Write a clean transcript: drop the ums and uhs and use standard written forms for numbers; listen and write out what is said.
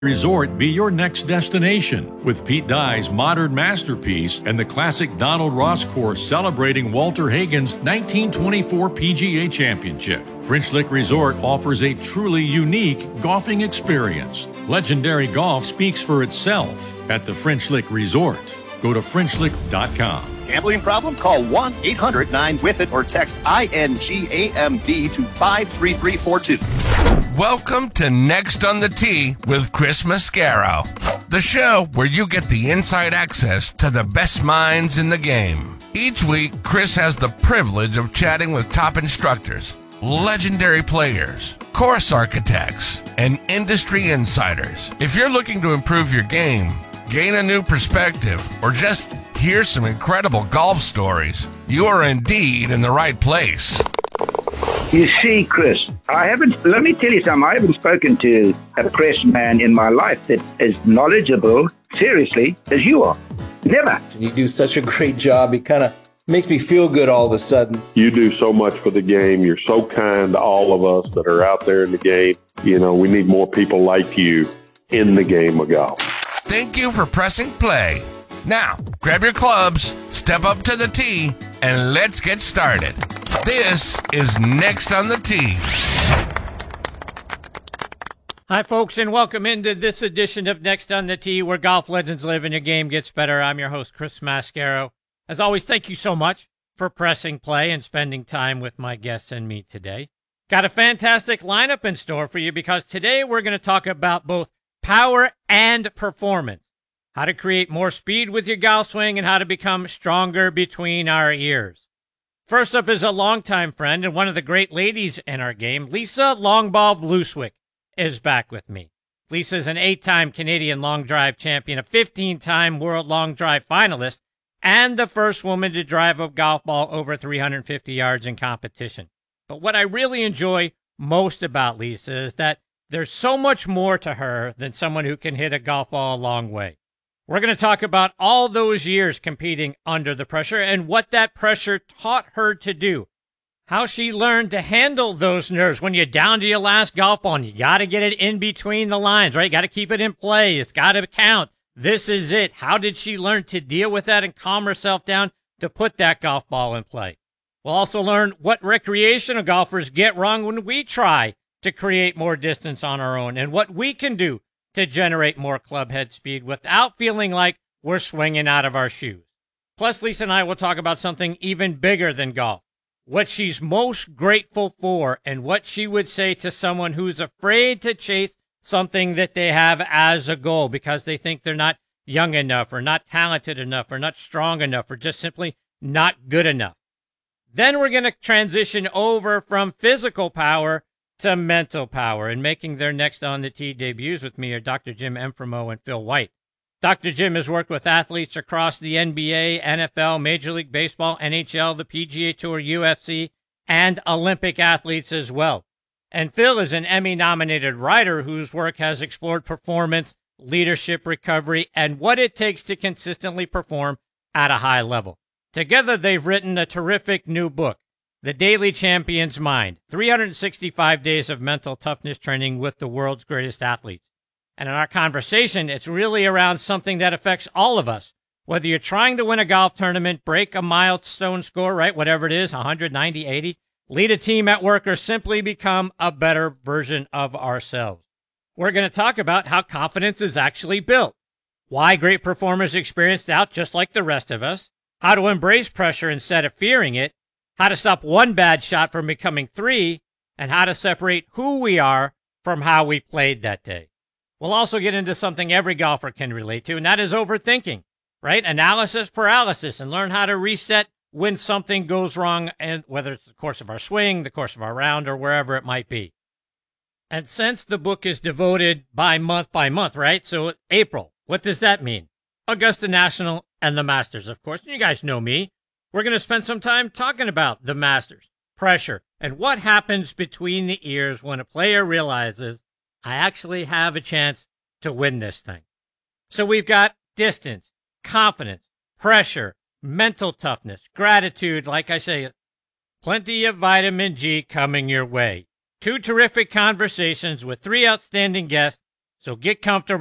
Resort be your next destination with Pete Dye's modern masterpiece and the classic Donald Ross course celebrating Walter Hagen's 1924 PGA Championship. French Lick Resort offers a truly unique golfing experience. Legendary golf speaks for itself at the French Lick Resort. Go to FrenchLick.com. Gambling problem? Call 1-800-9-WITH-IT or text INGAMB to 53342. Welcome to Next on the Tee with Chris Mascaro, the show where you get the inside access to the best minds in the game. Each week, Chris has the privilege of chatting with top instructors, legendary players, course architects, and industry insiders. If you're looking to improve your game, gain a new perspective, or just hear some incredible golf stories, you are indeed in the right place. You see, Chris, let me tell you something, I haven't spoken to a press man in my life that is knowledgeable, seriously, as you are. Never. You do such a great job. It kind of makes me feel good all of a sudden. You do so much for the game. You're so kind to all of us that are out there in the game. You know, we need more people like you in the game of golf. Thank you for pressing play. Now, grab your clubs, step up to the tee, and let's get started. This is Next on the Tee. Hi, folks, and welcome into this edition of Next on the Tee, where golf legends live and your game gets better. I'm your host, Chris Mascaro. As always, thank you so much for pressing play and spending time with my guests and me today. Got a fantastic lineup in store for you because today we're going to talk about both power and performance, how to create more speed with your golf swing, and how to become stronger between our ears. First up is a longtime friend and one of the great ladies in our game. Lisa Longball Vlouswick is back with me. Lisa is an 8-time Canadian long drive champion, a 15-time world long drive finalist, and the first woman to drive a golf ball over 350 yards in competition. But what I really enjoy most about Lisa is that there's so much more to her than someone who can hit a golf ball a long way. We're going to talk about all those years competing under the pressure and what that pressure taught her to do. How she learned to handle those nerves when you're down to your last golf ball and you got to get it in between the lines, right? You got to keep it in play. It's got to count. This is it. How did she learn to deal with that and calm herself down to put that golf ball in play? We'll also learn what recreational golfers get wrong when we try to create more distance on our own and what we can do to generate more club head speed without feeling like we're swinging out of our shoes. Plus, Lisa and I will talk about something even bigger than golf, what she's most grateful for and what she would say to someone who's afraid to chase something that they have as a goal because they think they're not young enough or not talented enough or not strong enough or just simply not good enough. Then we're going to transition over from physical power to mental power, and making their Next on the Tee debuts with me are Dr. Jim Enfremo and Phil White. Dr. Jim has worked with athletes across the NBA, NFL, Major League Baseball, NHL, the PGA Tour, UFC, and Olympic athletes as well. And Phil is an Emmy-nominated writer whose work has explored performance, leadership, recovery, and what it takes to consistently perform at a high level. Together, they've written a terrific new book, The Daily Champion's Mind, 365 days of mental toughness training with the world's greatest athletes. And in our conversation, it's really around something that affects all of us. Whether you're trying to win a golf tournament, break a milestone score, right, whatever it is, 190, 80, lead a team at work, or simply become a better version of ourselves. We're going to talk about how confidence is actually built, why great performers experience doubt just like the rest of us, how to embrace pressure instead of fearing it, how to stop one bad shot from becoming 3, and how to separate who we are from how we played that day. We'll also get into something every golfer can relate to, and that is overthinking, right? Analysis paralysis, and learn how to reset when something goes wrong, and whether it's the course of our swing, the course of our round, or wherever it might be. And since the book is devoted by month, right? So April, what does that mean? Augusta National and the Masters, of course. You guys know me. We're going to spend some time talking about the Masters, pressure, and what happens between the ears when a player realizes, I actually have a chance to win this thing. So we've got distance, confidence, pressure, mental toughness, gratitude, like I say, plenty of vitamin G coming your way. 2 terrific conversations with 3 outstanding guests. So get comfortable.